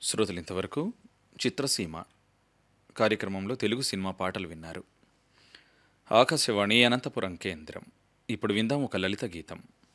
శ్రోతలు ఇంతవరకు చిత్రసీమ కార్యక్రమంలో తెలుగు సినిమా పాటలు విన్నారు. ఆకాశవాణి అనంతపురం కేంద్రం. ఇప్పుడు విందాం ఒక లలిత గీతం.